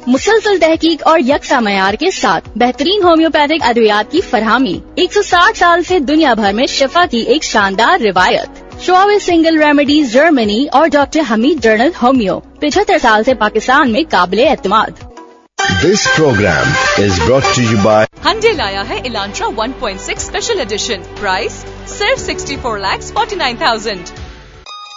मुसलसल तहकीक और यकसा मयार के साथ बेहतरीन होम्योपैथिक अद्वियात की फरहमी। 160 साल से दुनिया भर में शिफा की एक शानदार रिवायत। शॉवे सिंगल रेमेडीज जर्मनी और डॉक्टर हमीद जर्नल होम्यो 75 साल से पाकिस्तान में काबिले एतमाद। This program is brought to you by Hyundai लाया है इलांट्रा 1.6 स्पेशल एडिशन। प्राइस सिर्फ 64,49,000।